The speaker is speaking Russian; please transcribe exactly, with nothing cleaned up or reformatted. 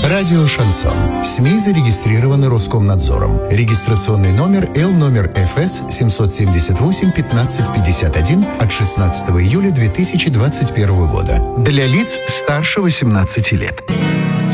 Радио «Шансон». СМИ зарегистрированы Роскомнадзором. Регистрационный номер Л номер Ф С семьсот семьдесят восемь пятнадцать пятьдесят один от шестнадцатого июля две тысячи двадцать первого года. Для лиц старше восемнадцати лет.